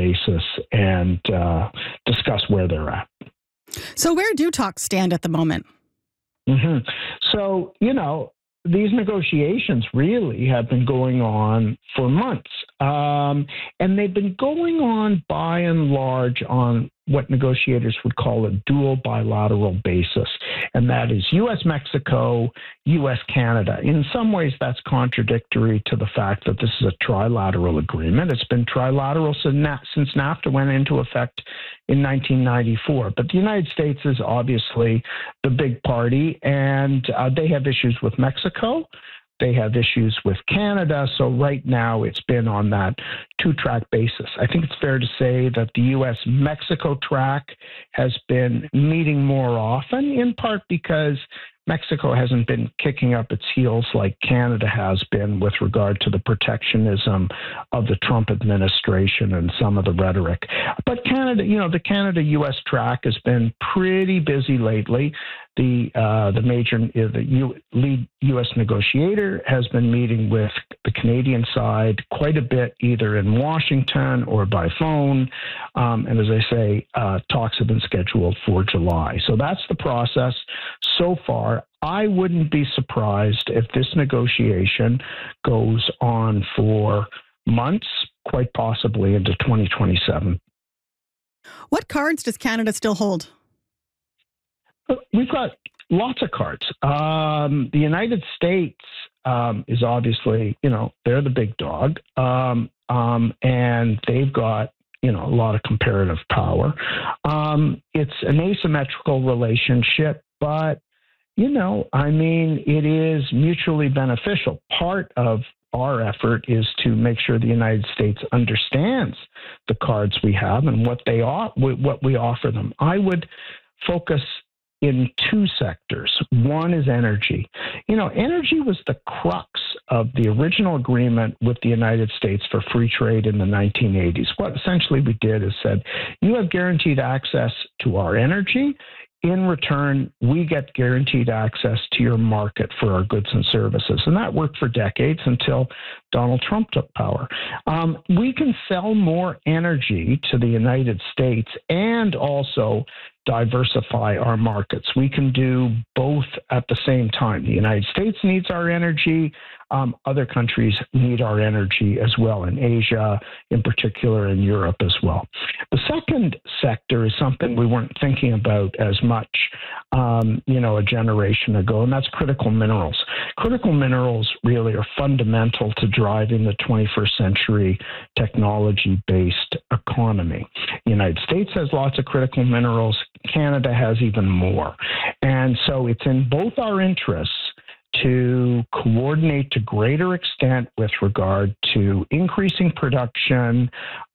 basis and discuss where they're at. So where do talks stand at the moment? Mm-hmm. So, these negotiations really have been going on for months. And they've been going on by and large on what negotiators would call a dual bilateral basis. And that is U.S.-Mexico, U.S.-Canada. In some ways, that's contradictory to the fact that this is a trilateral agreement. It's been trilateral since NAFTA went into effect in 1994. But the United States is obviously the big party, and they have issues with Mexico. They have issues with Canada. So right now it's been on that two-track basis. I think it's fair to say that the U.S.-Mexico track has been meeting more often, in part because Mexico hasn't been kicking up its heels like Canada has been with regard to the protectionism of the Trump administration and some of the rhetoric. But Canada, the Canada-U.S. track has been pretty busy lately. The lead U.S. negotiator has been meeting with the Canadian side quite a bit, either in Washington or by phone. And as I say, talks have been scheduled for July. So that's the process so far. I wouldn't be surprised if this negotiation goes on for months, quite possibly into 2027. What cards does Canada still hold? We've got lots of cards. The United States is obviously, they're the big dog, and they've got, a lot of comparative power. It's an asymmetrical relationship, but, it is mutually beneficial. Part of our effort is to make sure the United States understands the cards we have and what we offer them. I would focus in two sectors. One is energy. Energy was the crux of the original agreement with the United States for free trade in the 1980s. What essentially we did is said, you have guaranteed access to our energy. In return, we get guaranteed access to your market for our goods and services. And that worked for decades until Donald Trump took power. We can sell more energy to the United States and also diversify our markets. We can do both at the same time. The United States needs our energy. Other countries need our energy as well, in Asia, in particular, in Europe as well. The second sector is something we weren't thinking about as much, a generation ago, and that's critical minerals. Critical minerals really are fundamental to driving the 21st century technology-based economy. The United States has lots of critical minerals. Canada has even more. And so it's in both our interests to coordinate to greater extent with regard to increasing production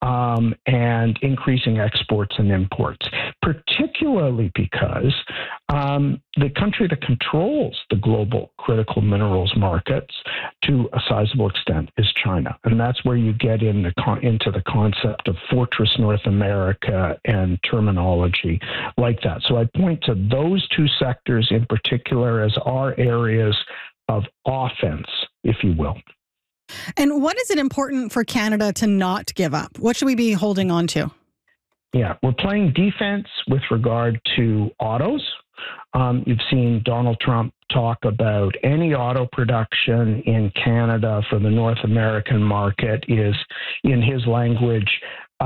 and increasing exports and imports, particularly because the country that controls the global critical minerals markets to a sizable extent is China. And that's where you get into the concept of Fortress North America and terminology like that. So I point to those two sectors in particular as our areas of offense, if you will. And what is it important for Canada to not give up? What should we be holding on to? Yeah, we're playing defense with regard to autos. You've seen Donald Trump talk about any auto production in Canada for the North American market is, in his language,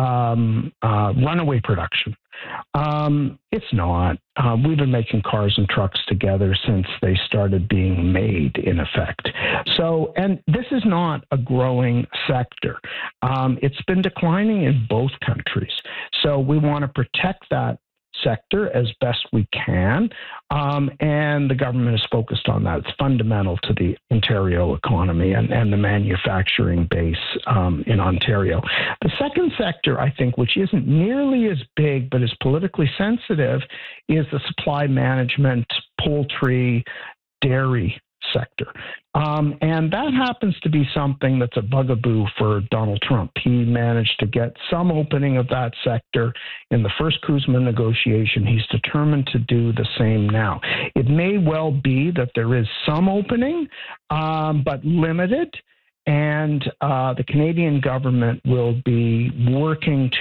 runaway production. It's not. We've been making cars and trucks together since they started being made, in effect. So, and this is not a growing sector. It's been declining in both countries. So we want to protect that sector as best we can, and the government is focused on that. It's fundamental to the Ontario economy and the manufacturing base in Ontario. The second sector, I think, which isn't nearly as big but is politically sensitive, is the supply management, poultry, dairy sector. And that happens to be something that's a bugaboo for Donald Trump. He managed to get some opening of that sector in the first CUSMA negotiation. He's determined to do the same now. It may well be that there is some opening, but limited. And the Canadian government will be working